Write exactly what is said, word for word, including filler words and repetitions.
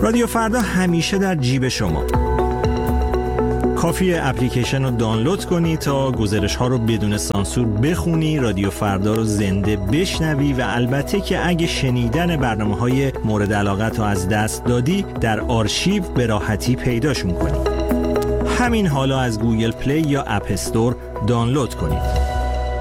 رادیو فردا همیشه در جیب شما. کافیه اپلیکیشن رو دانلود کنی تا گزارش ها رو بدون سانسور بخونی، رادیو فردا رو زنده بشنوی و البته که اگه شنیدن برنامه های مورد علاقت رو از دست دادی در آرشیو به راحتی پیداشون کنی. همین حالا از گوگل پلی یا اپ استور دانلود کنید.